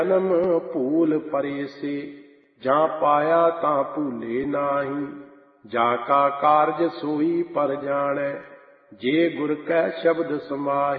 ਜਨਮ ਭੂਲ ਪਰੇਸੇ, ਜਾਂ ਪਾਇਆ ਤਾਂ ਭੂਲੇ ਨਾਹੀਂ। ਜਾ ਕਾ ਕਾਰਜ ਸੋਈ ਪਰ ਜਾਣੈ, ਜੇ ਗੁਰ ਕੈ ਸ਼ਬਦ ਸਮਾਹੀ।